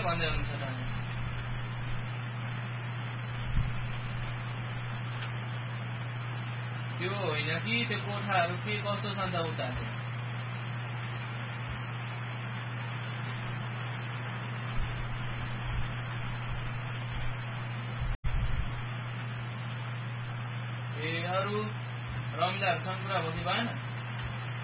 भन्दै हुनुहुन्छ त? त्यो होइन कि त्यो कोठाहरू के कस्तो छ त उता चाहिँ? ए अरू रमिलाहरूसँग कुरा भयो कि भएन?